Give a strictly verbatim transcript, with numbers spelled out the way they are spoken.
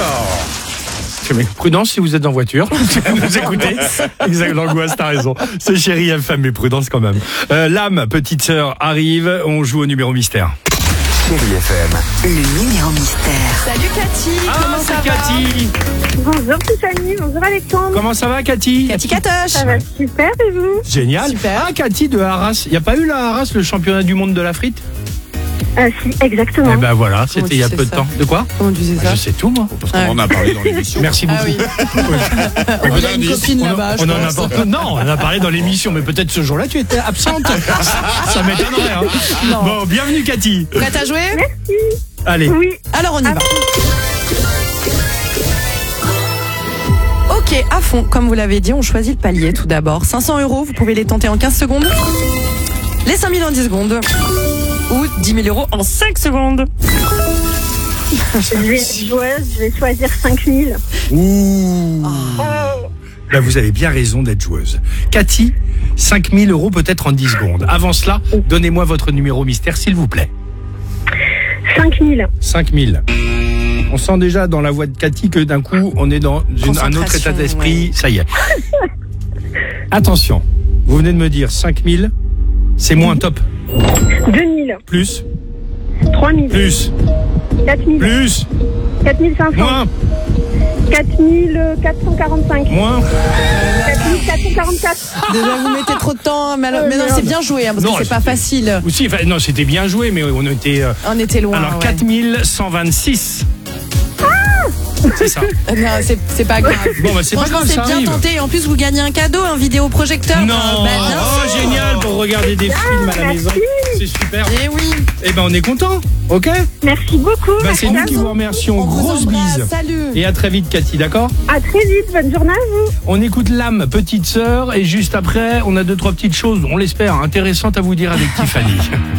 Alors, mais prudence si vous êtes en voiture, vous écoutez. Exact, l'angoisse, t'as raison. C'est Chérie F M, mais prudence quand même. Euh, L'âme, petite sœur, arrive. On joue au numéro mystère. Chérie F M. Le numéro mystère. Salut Cathy, Ah, comment ça c'est va? Cathy. Bonjour Tiffany, bonjour Alexandre. Comment ça va, Cathy? Cathy Catoche. Ça va super et vous? Génial. Super. Ah, Cathy de Arras. Il n'y a pas eu là à Arras le championnat du monde de la frite? euh, Si, exactement. Eh ben voilà, Comment c'était tu il y a sais peu de ça temps. De quoi? Comment tu sais Ah, ça? je sais tout, moi. Parce qu'on en a parlé dans l'émission. Merci beaucoup. Ah oui. Ouais. Il a une copine On, là-bas, je on en a pense. pas- non, on en a parlé dans l'émission, mais peut-être ce jour-là tu étais absente. Ça m'étonnerait. Hein. Non. Bon, bienvenue Cathy. Prête à jouer? Allez. Oui, Alors on y va. Ok, à fond, comme vous l'avez dit, on choisit le palier tout d'abord. cinq cents euros, vous pouvez les tenter en quinze secondes. Les cinq mille en dix secondes. Ou dix mille euros en cinq secondes. je vais être joueuse, je vais choisir cinq mille. Ouh. Là, vous avez bien raison d'être joueuse. Cathy, cinq mille euros peut-être en dix secondes. Avant cela, donnez-moi votre numéro mystère, s'il vous plaît. cinq mille. cinq mille. On sent déjà dans la voix de Cathy que d'un coup, on est dans une- un autre état d'esprit. ouais. Ça y est. Attention, vous venez de me dire cinq mille, c'est moins top. deux mille. Plus, trois mille. plus, quatre mille. plus, quatre mille cinq cents. moins, quatre mille quatre cent quarante-cinq. moins. quatre mille quatre cent quarante-quatre. Déjà, vous mettez trop de temps, mais, alors- Euh, mais non, merde. c'est bien joué, hein, parce Non, que c'est pas c'était- facile. Aussi, enfin, non, c'était bien joué, mais on était. euh, On était loin. alors, ouais. quatre mille cent vingt-six. C'est ça. Non, c'est c'est pas grave. Bon, bah, c'est pas Franchement, grave, c'est ça bien arrive. tenté. Et en plus, vous gagnez un cadeau, un vidéoprojecteur. Non, Euh, bah, bien oh, sûr. génial pour regarder des films à la maison. C'est super. Eh oui. Eh ben, on est content, ok? Merci beaucoup. Bah, c'est merci nous à qui vous. vous remercions. On vous Grosse embrasse. bise. Salut. Et à très vite, Cathy, d'accord? À très vite, bonne journée à vous. On écoute l'âme, petite sœur, et juste après, on a deux, trois petites choses, on l'espère, intéressantes à vous dire avec Tiffany.